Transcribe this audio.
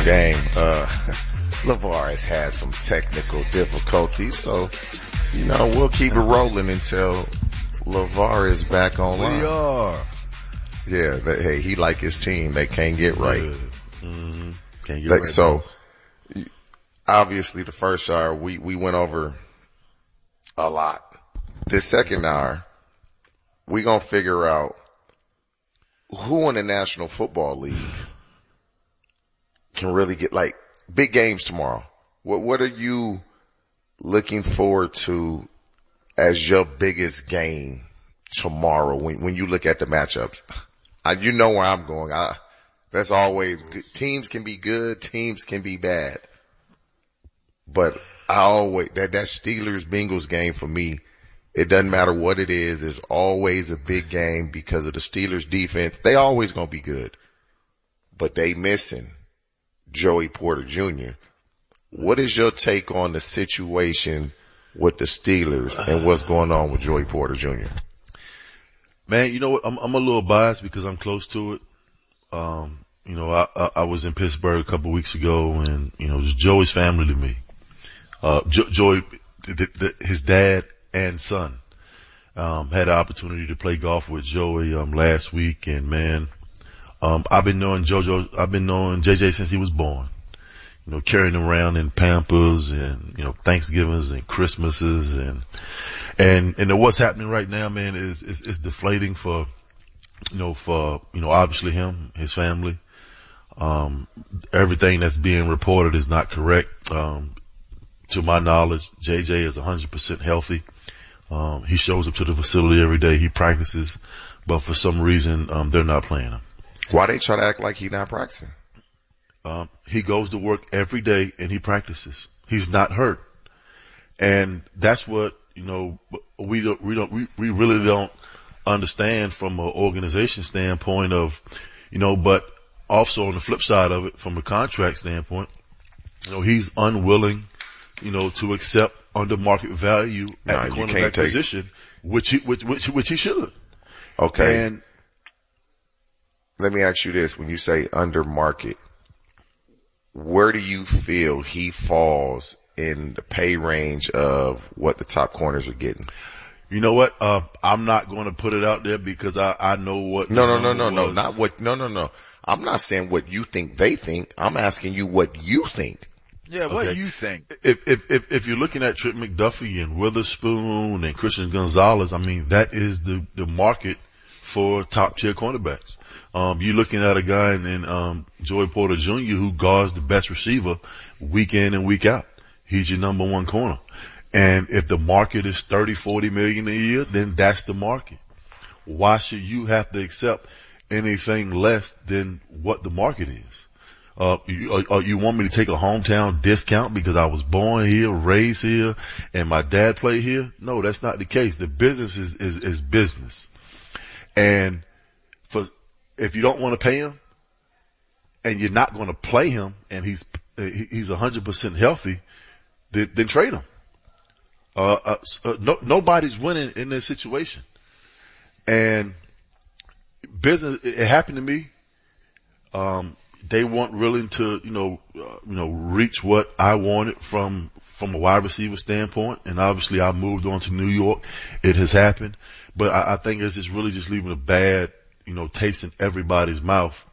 game. LeVar has had some technical difficulties, so, we'll keep it rolling until LeVar is back online. We are. Yeah, hey, he like his team. They can't get right. Mm-hmm. Can't get right. So, obviously the first hour, we went over a lot. This second hour, we gonna figure out who in the National Football League can really get, like, big games tomorrow. What are you looking forward to as your biggest game tomorrow when you look at the matchups? You know where I'm going. That's always good. Teams can be good, teams can be bad. But that Steelers-Bengals game for me, it doesn't matter what it is, it's always a big game because of the Steelers defense. They always gonna be good. But they missing Joey Porter Jr. What is your take on the situation with the Steelers and what's going on with Joey Porter Jr.? Man, you know what? I'm a little biased because I'm close to it. I was in Pittsburgh a couple of weeks ago, and it was Joey's family to me. Joey, his dad and son, had the opportunity to play golf with Joey, last week, and man, I've been knowing JJ since he was born. Carrying him around in Pampers and, Thanksgivings and Christmases and what's happening right now, man, is deflating for obviously him, his family. Everything that's being reported is not correct. To my knowledge, JJ is 100% healthy. He shows up to the facility every day. He practices, but for some reason, they're not playing him. Why they try to act like he's not practicing? He goes to work every day and he practices. He's not hurt. And that's what, we really don't understand from an organization standpoint of, but also on the flip side of it, from a contract standpoint, he's unwilling, to accept under market value at the cornerback position, which he should. Okay. And let me ask you this. When you say under market, where do you feel he falls in the pay range of what the top corners are getting? You know what? I'm not going to put it out there because I know what. No. Not what. No. I'm not saying what you think they think. I'm asking you what you think. Yeah, what do you think? If you're looking at Trent McDuffie and Witherspoon and Christian Gonzalez, I mean, that is the market for top tier cornerbacks. You're looking at a guy in Joey Porter Jr. who guards the best receiver week in and week out. He's your number one corner. And if the market is 30, 40 million a year, then that's the market. Why should you have to accept anything less than what the market is? You want me to take a hometown discount because I was born here, raised here, and my dad played here? No, that's not the case. The business is business. And if you don't want to pay him and you're not going to play him and he's 100% healthy, then trade him. Nobody's winning in this situation. And business, it happened to me. They weren't willing to, reach what I wanted from a wide receiver standpoint. And obviously I moved on to New York. It has happened. But I think it's just really just leaving a bad, taste in everybody's mouth